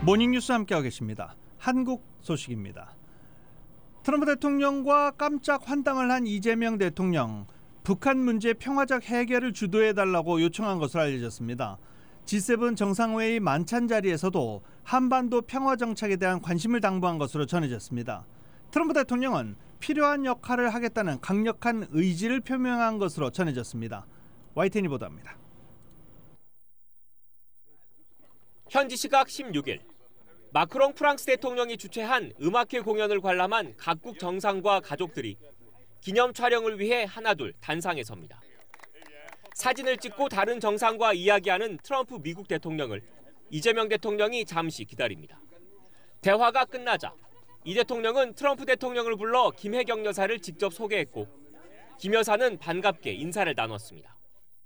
모닝뉴스 함께하고 계십니다. 한국 소식입니다. 트럼프 대통령과 깜짝 환당을 한 이재명 대통령, 북한 문제 평화적 해결을 주도해달라고 요청한 것으로 알려졌습니다. G7 정상회의 만찬 자리에서도 한반도 평화 정착에 대한 관심을 당부한 것으로 전해졌습니다. 트럼프 대통령은 필요한 역할을 하겠다는 강력한 의지를 표명한 것으로 전해졌습니다. YTN이 보도합니다. 현지 시각 16일, 마크롱 프랑스 대통령이 주최한 음악회 공연을 관람한 각국 정상과 가족들이 기념 촬영을 위해 하나둘 단상에 섭니다. 사진을 찍고 다른 정상과 이야기하는 트럼프 미국 대통령을 이재명 대통령이 잠시 기다립니다. 대화가 끝나자 이 대통령은 트럼프 대통령을 불러 김혜경 여사를 직접 소개했고 김 여사는 반갑게 인사를 나눴습니다.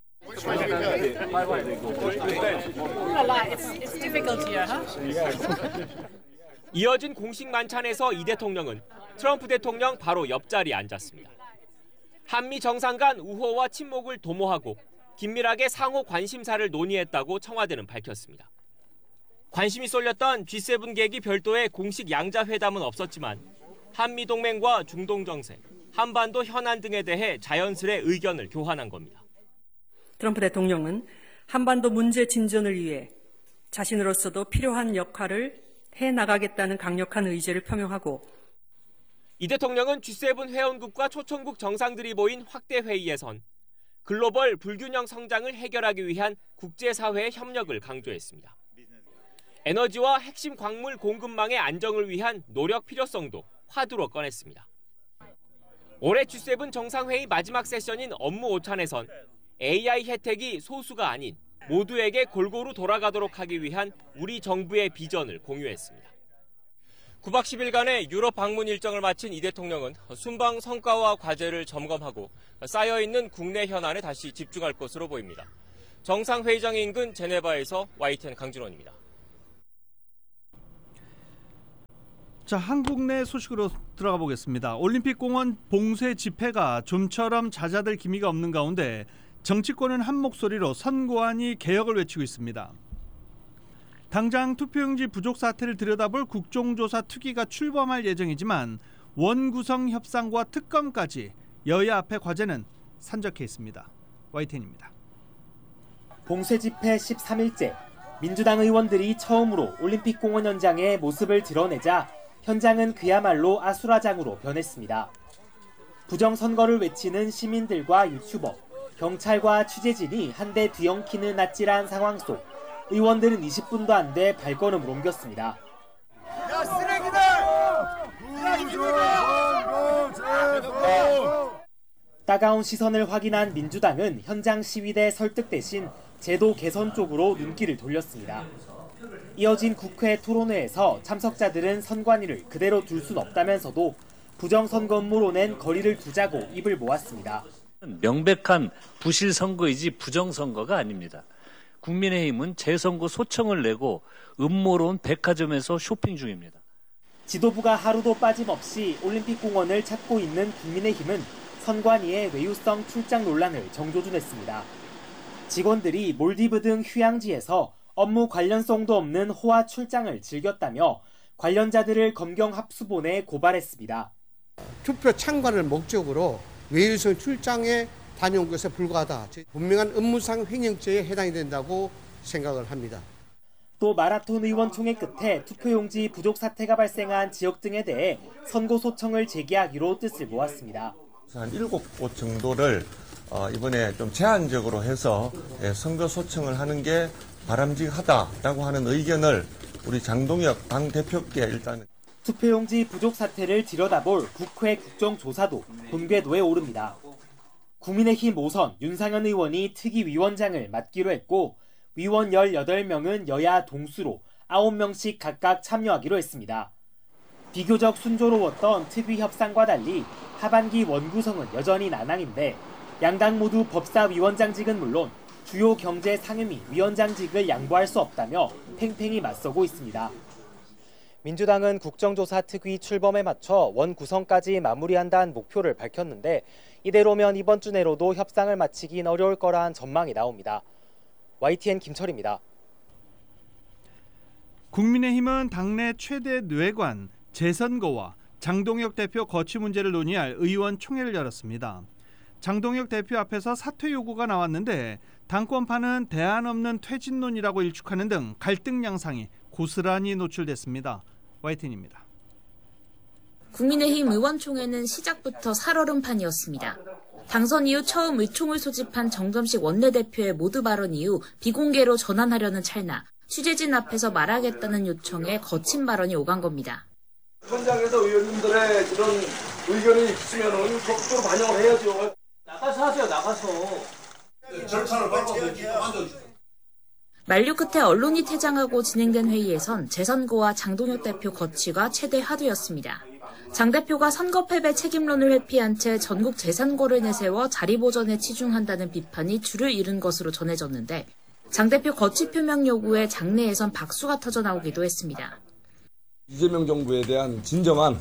이어진 공식 만찬에서 이 대통령은 트럼프 대통령 바로 옆자리에 앉았습니다. 한미 정상 간 우호와 친목을 도모하고 긴밀하게 상호 관심사를 논의했다고 청와대는 밝혔습니다. 관심이 쏠렸던 G7 계기 별도의 공식 양자회담은 없었지만 한미 동맹과 중동 정세, 한반도 현안 등에 대해 자연스레 의견을 교환한 겁니다. 트럼프 대통령은 한반도 문제 진전을 위해 자신으로서도 필요한 역할을 해나가겠다는 강력한 의지를 표명하고 이 대통령은 G7 회원국과 초청국 정상들이 모인 확대 회의에선 글로벌 불균형 성장을 해결하기 위한 국제사회의 협력을 강조했습니다. 에너지와 핵심 광물 공급망의 안정을 위한 노력 필요성도 화두로 꺼냈습니다. 올해 G7 정상회의 마지막 세션인 업무 오찬에선 AI 혜택이 소수가 아닌 모두에게 골고루 돌아가도록 하기 위한 우리 정부의 비전을 공유했습니다. 9박 10일간의 유럽 방문 일정을 마친 이 대통령은 순방 성과와 과제를 점검하고 쌓여있는 국내 현안에 다시 집중할 것으로 보입니다. 정상회의장의 인근 제네바에서 YTN 강진원입니다. 자, 한국 내 소식으로 들어가 보겠습니다. 올림픽 공원 봉쇄 집회가 좀처럼 잦아들 기미가 없는 가운데 정치권은 한 목소리로 선고안이 개혁을 외치고 있습니다. 당장 투표용지 부족 사태를 들여다볼 국정조사 특위가 출범할 예정이지만 원구성 협상과 특검까지 여야 앞에 과제는 산적해 있습니다. YTN입니다. 봉쇄 집회 13일째, 민주당 의원들이 처음으로 올림픽 공원 현장에 모습을 드러내자 현장은 그야말로 아수라장으로 변했습니다. 부정선거를 외치는 시민들과 유튜버, 경찰과 취재진이 한데 뒤엉키는 아찔한 상황 속 의원들은 20분도 안 돼 발걸음을 옮겼습니다. 야, 쓰레기들! 따가운 시선을 확인한 민주당은 현장 시위대 설득 대신 제도 개선 쪽으로 눈길을 돌렸습니다. 이어진 국회 토론회에서 참석자들은 선관위를 그대로 둘 순 없다면서도 부정선거 음모론엔 거리를 두자고 입을 모았습니다. 명백한 부실 선거이지 부정선거가 아닙니다. 국민의힘은 재선거 소청을 내고 음모론 백화점에서 쇼핑 중입니다. 지도부가 하루도 빠짐없이 올림픽 공원을 찾고 있는 국민의힘은 선관위의 외유성 출장 논란을 정조준했습니다. 직원들이 몰디브 등 휴양지에서 업무 관련성도 없는 호화 출장을 즐겼다며 관련자들을 검경 합수본에 고발했습니다. 투표 참관을 목적으로 외유성 출장에 다녀온 것에 불과하다. 분명한 업무상 횡령죄에 해당이 된다고 생각을 합니다. 또 마라톤 의원 총회 끝에 투표용지 부족 사태가 발생한 지역 등에 대해 선고 소청을 제기하기로 뜻을 모았습니다. 한 7곳 정도를 이번에 좀 제한적으로 해서 선거 소청을 하는 게 바람직하다라고 하는 의견을 우리 장동혁 당대표께 일단 투표용지 부족 사태를 들여다볼 국회 국정조사도 본궤도에 오릅니다. 국민의힘 5선 윤상현 의원이 특위위원장을 맡기로 했고 위원 18명은 여야 동수로 9명씩 각각 참여하기로 했습니다. 비교적 순조로웠던 특위 협상과 달리 하반기 원구성은 여전히 난항인데 양당 모두 법사위원장직은 물론 주요 경제 상임위 위원장직을 양보할 수 없다며 팽팽히 맞서고 있습니다. 민주당은 국정조사 특위 출범에 맞춰 원구성까지 마무리한다는 목표를 밝혔는데 이대로면 이번 주 내로도 협상을 마치긴 어려울 거란 전망이 나옵니다. YTN 김철입니다. 국민의힘은 당내 최대 뇌관 재선거와 장동혁 대표 거취 문제를 논의할 의원총회를 열었습니다. 장동혁 대표 앞에서 사퇴 요구가 나왔는데 당권파는 대안 없는 퇴진론이라고 일축하는 등 갈등 양상이 고스란히 노출됐습니다. YTN입니다. 국민의힘 의원총회는 시작부터 살얼음판이었습니다. 당선 이후 처음 의총을 소집한 정점식 원내대표의 모두 발언 이후 비공개로 전환하려는 찰나 취재진 앞에서 말하겠다는 요청에 거친 발언이 오간 겁니다. 현장에서 의원님들의 이런 의견이 있으면 적극적으로 반영을 해야죠. 나가서 하세요, 나가서. 절차를 밟아서 만류 끝에 언론이 퇴장하고 진행된 회의에선 재선거와 장동혁 대표 거취가 최대 화두였습니다. 장 대표가 선거 패배 책임론을 회피한 채 전국 재선거를 내세워 자리 보전에 치중한다는 비판이 줄을 잃은 것으로 전해졌는데 장 대표 거취 표명 요구에 장내에선 박수가 터져나오기도 했습니다. 이재명 정부에 대한 진정한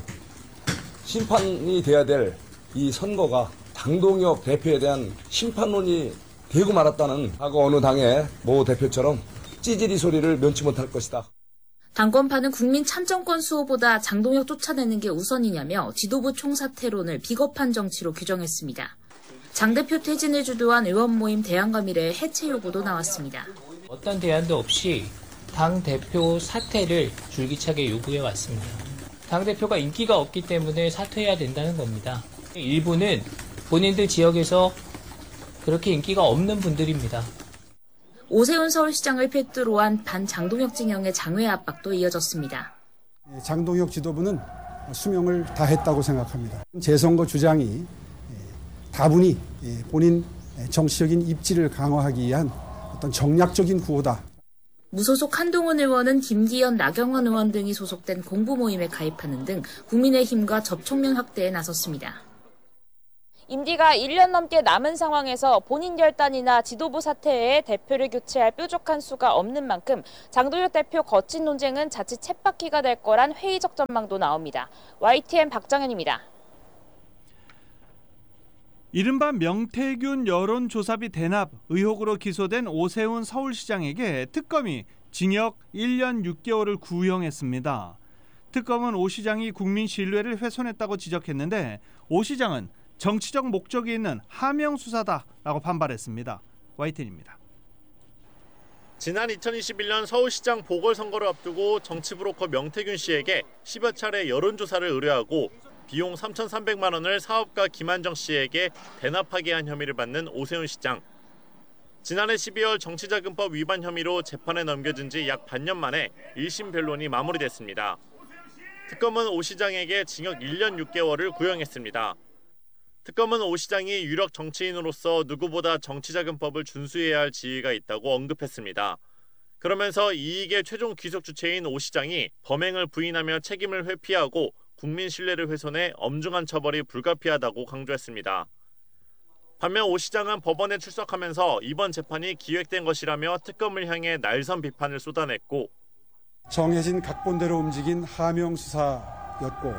심판이 돼야 될 이 선거가 장동혁 대표에 대한 심판론이 되고 말았다는 과거 어느 당의 모 대표처럼 찌질이 소리를 면치 못할 것이다. 당권파는 국민 참정권 수호보다 장동혁 쫓아내는 게 우선이냐며 지도부 총사퇴론을 비겁한 정치로 규정했습니다. 장 대표 퇴진을 주도한 의원 모임 대안과 미래의 해체 요구도 나왔습니다. 어떤 대안도 없이 당 대표 사퇴를 줄기차게 요구해 왔습니다. 당 대표가 인기가 없기 때문에 사퇴해야 된다는 겁니다. 일부는 본인들 지역에서 그렇게 인기가 없는 분들입니다. 오세훈 서울시장을 필두로 한 반장동혁 진영의 장외 압박도 이어졌습니다. 장동혁 지도부는 수명을 다했다고 생각합니다. 재선거 주장이 다분히 본인 정치적인 입지를 강화하기 위한 어떤 정략적인 구호다. 무소속 한동훈 의원은 김기현, 나경원 의원 등이 소속된 공부 모임에 가입하는 등 국민의힘과 접촉면 확대에 나섰습니다. 임기가 1년 넘게 남은 상황에서 본인 결단이나 지도부 사퇴에 대표를 교체할 뾰족한 수가 없는 만큼 장동혁 대표 거친 논쟁은 자칫 쳇바퀴가 될 거란 회의적 전망도 나옵니다. YTN 박정현입니다. 이른바 명태균 여론조사비 대납 의혹으로 기소된 오세훈 서울시장에게 특검이 징역 1년 6개월을 구형했습니다. 특검은 오 시장이 국민 신뢰를 훼손했다고 지적했는데 오 시장은 정치적 목적이 있는 하명 수사다라고 반발했습니다. YTN입니다. 지난 2021년 서울시장 보궐선거를 앞두고 정치브로커 명태균 씨에게 10여 차례 여론조사를 의뢰하고 비용 3,300만 원을 사업가 김한정 씨에게 대납하게 한 혐의를 받는 오세훈 시장. 지난해 12월 정치자금법 위반 혐의로 재판에 넘겨진 지 약 반년 만에 1심 변론이 마무리됐습니다. 특검은 오 시장에게 징역 1년 6개월을 구형했습니다. 특검은 오 시장이 유력 정치인으로서 누구보다 정치자금법을 준수해야 할 지위가 있다고 언급했습니다. 그러면서 이익의 최종 귀속 주체인 오 시장이 범행을 부인하며 책임을 회피하고 국민 신뢰를 훼손해 엄중한 처벌이 불가피하다고 강조했습니다. 반면 오 시장은 법원에 출석하면서 이번 재판이 기획된 것이라며 특검을 향해 날선 비판을 쏟아냈고 정해진 각본대로 움직인 하명 수사였고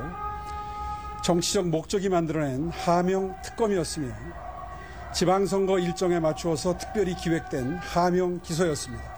정치적 목적이 만들어낸 하명 특검이었으며 지방선거 일정에 맞추어서 특별히 기획된 하명 기소였습니다.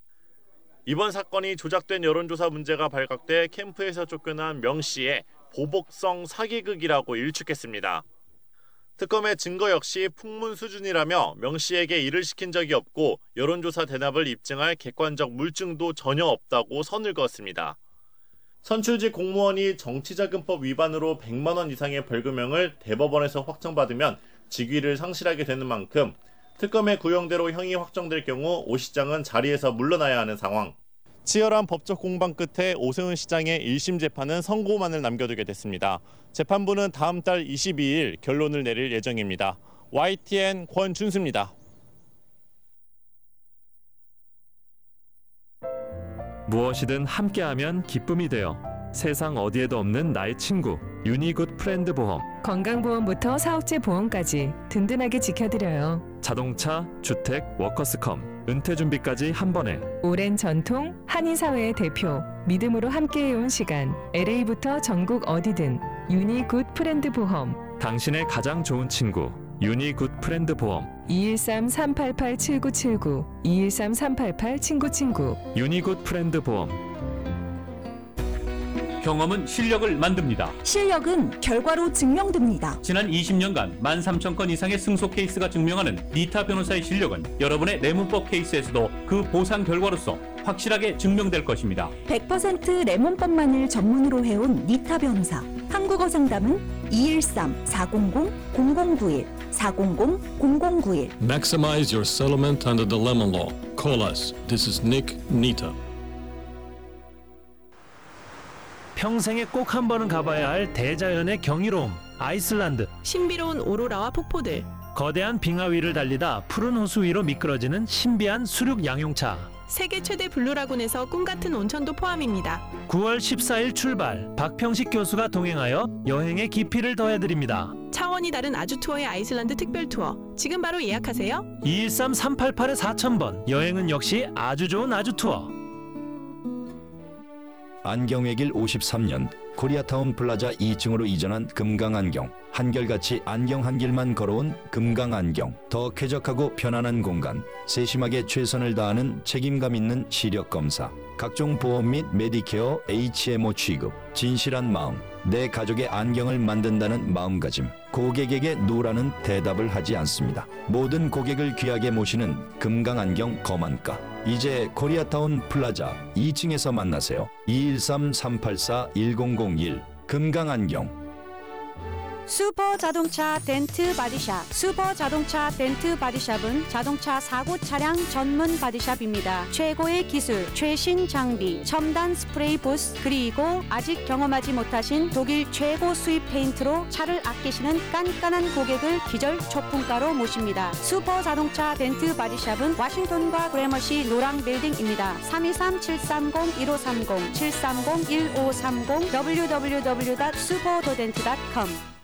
이번 사건이 조작된 여론조사 문제가 발각돼 캠프에서 쫓겨난 명 씨의 보복성 사기극이라고 일축했습니다. 특검의 증거 역시 풍문 수준이라며 명 씨에게 일을 시킨 적이 없고 여론조사 대납을 입증할 객관적 물증도 전혀 없다고 선을 그었습니다. 선출직 공무원이 정치자금법 위반으로 100만 원 이상의 벌금형을 대법원에서 확정받으면 직위를 상실하게 되는 만큼 특검의 구형대로 형이 확정될 경우 오 시장은 자리에서 물러나야 하는 상황. 치열한 법적 공방 끝에 오세훈 시장의 1심 재판은 선고만을 남겨두게 됐습니다. 재판부는 다음 달 22일 결론을 내릴 예정입니다. YTN 권준수입니다. 무엇이든 함께하면 기쁨이 되어 세상 어디에도 없는 나의 친구 유니굿 프렌드 보험. 건강보험부터 사업체 보험까지 든든하게 지켜드려요. 자동차, 주택, 워커스컴, 은퇴 준비까지 한 번에. 오랜 전통, 한인사회의 대표, 믿음으로 함께해온 시간. LA부터 전국 어디든 유니굿 프렌드 보험. 당신의 가장 좋은 친구 유니굿 프렌드 보험. 213-388-7979 213-388-친구친구 유니굿 프렌드 보험. 경험은 실력을 만듭니다. 실력은 결과로 증명됩니다. 지난 20년간 13,000건 이상의 승소 케이스가 증명하는 니타 변호사의 실력은 여러분의 내문법 케이스에서도 그 보상 결과로서 확실하게 증명될 것입니다. 100% 레몬법만을 전문으로 해온 니타 변호사. 한국어 상담은 213-400-0091, 400-0091. Maximize your settlement under the Lemon Law. Call us. This is Nick Nita. 평생에 꼭 한 번은 가봐야 할 대자연의 경이로움, 아이슬란드. 신비로운 오로라와 폭포들. 거대한 빙하 위를 달리다 푸른 호수 위로 미끄러지는 신비한 수륙 양용차. 세계 최대 블루라군에서 꿈같은 온천도 포함입니다. 9월 14일 출발, 박평식 교수가 동행하여 여행의 깊이를 더해드립니다. 차원이 다른 아주 투어의 아이슬란드 특별 투어. 지금 바로 예약하세요. 213-388-4000번. 여행은 역시 아주 좋은 아주 투어. 안경의 길 53년 코리아타운 플라자 2층으로 이전한 금강안경. 한결같이 안경 한 길만 걸어온 금강안경. 더 쾌적하고 편안한 공간. 세심하게 최선을 다하는 책임감 있는 시력 검사. 각종 보험 및 메디케어 HMO 취급. 진실한 마음. 내 가족의 안경을 만든다는 마음가짐. 고객에게 노라는 대답을 하지 않습니다. 모든 고객을 귀하게 모시는 금강안경 거만가. 이제 코리아타운 플라자 2층에서 만나세요. 213-384-1001 금강안경. 슈퍼 자동차 덴트 바디샵. 슈퍼 자동차 덴트 바디샵은 자동차 사고 차량 전문 바디샵입니다. 최고의 기술, 최신 장비, 첨단 스프레이 부스, 그리고 아직 경험하지 못하신 독일 최고 수입 페인트로 차를 아끼시는 깐깐한 고객을 기절 초품가로 모십니다. 슈퍼 자동차 덴트 바디샵은 워싱턴과 그래머시 노랑 빌딩입니다. 323-730-1530, 730-1530, www.superdent.com.